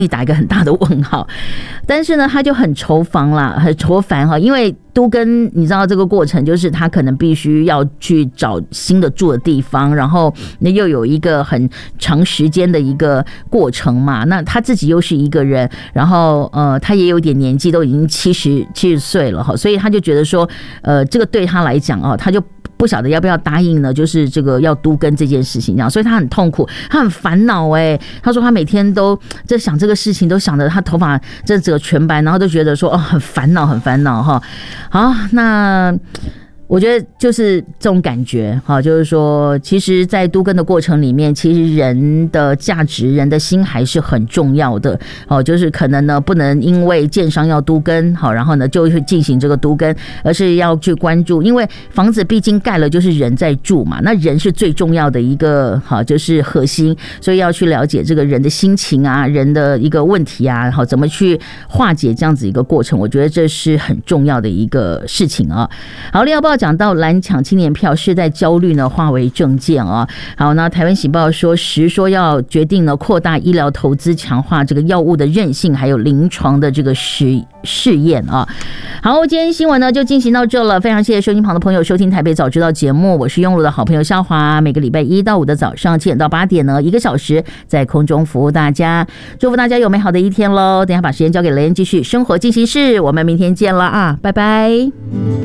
打一个很大的问号。但是呢，他就很愁烦哈，因为都更你知道这个过程就是他可能必须要去找新的住的地方，然后又有一个很长时间的一个过程嘛。那他自己又是一个人，然后他也有点年纪，都已经70岁了哈，所以他就觉得说这个对他来讲他就不晓得要不要答应呢，就是这个要都更这件事情这样，所以他很痛苦，他很烦恼他说他每天都在想这个事情，都想着他头发这整个全白，然后都觉得说很烦恼哈。好，那我觉得就是这种感觉就是说其实在都更的过程里面，其实人的价值人的心还是很重要的就是可能呢不能因为建商要都更然后呢就会进行这个都更，而是要去关注，因为房子毕竟盖了就是人在住嘛，那人是最重要的一个就是核心，所以要去了解这个人的心情啊，人的一个问题啊，怎么去化解这样子一个过程，我觉得这是很重要的一个事情啊。好，联合报讲到蓝抢青年票，世代焦虑呢化为政见啊。好，那台湾醒报说要决定呢扩大医疗投资，强化这个药物的韧性，还有临床的这个试验啊。好，今天新闻呢就进行到这了，非常谢谢收音旁的朋友收听台北早知道节目，我是用路的好朋友肖华，每个礼拜1到5的早上7点到8点呢1个小时在空中服务大家，祝福大家有美好的一天咯。等一下把时间交给雷恩继续生活进行式，我们明天见了啊，拜拜。